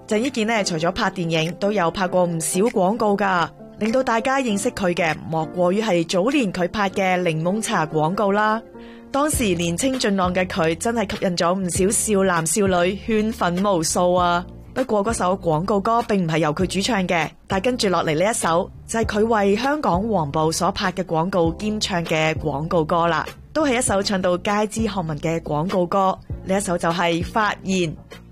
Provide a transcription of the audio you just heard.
鄭伊健呢，除咗拍電影，都有拍過唔少廣告噶，令到大家認識佢嘅莫過於係早年佢拍嘅檸檬茶廣告啦。當時年青俊朗嘅佢真係吸引咗唔少少男少女圈粉無數啊！不過嗰首廣告歌並唔係由佢主唱嘅，但跟住落嚟呢一首就係佢為香港黃埔所拍嘅廣告兼唱嘅廣告歌啦，都係一首唱到街知巷聞嘅廣告歌。呢一首就係發現。